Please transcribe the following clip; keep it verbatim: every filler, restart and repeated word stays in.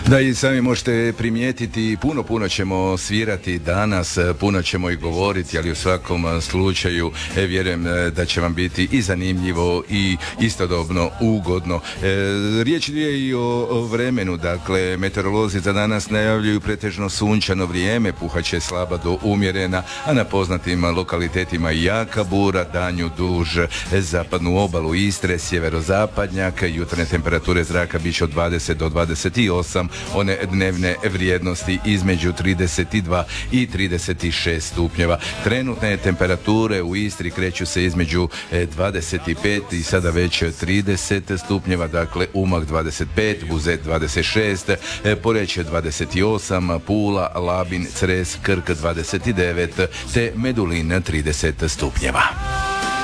Da, i sami možete primijetiti, puno, puno ćemo svirati danas, puno ćemo i govoriti, ali u svakom slučaju e, vjerujem e, da će vam biti i zanimljivo i istodobno ugodno. E, riječ je i o, o vremenu, dakle, meteorolozi za danas najavljuju pretežno sunčano vrijeme, puhaće slaba do umjerena, a na poznatim lokalitetima jaka bura, danju duž zapadnu obalu Istre, sjeverozapadnjak, jutarnje temperature zraka bit će od dvadeset do dvadeset osam, one dnevne vrijednosti između trideset dva i trideset šest stupnjeva. Trenutne temperature u Istri kreću se između dvadeset pet i sada već trideset stupnjeva, dakle Umag dvadeset pet, Buzet dvadeset šest, Poreč dvadeset osam, Pula, Labin, Cres, Krk dvadeset devet te Medulin trideset stupnjeva.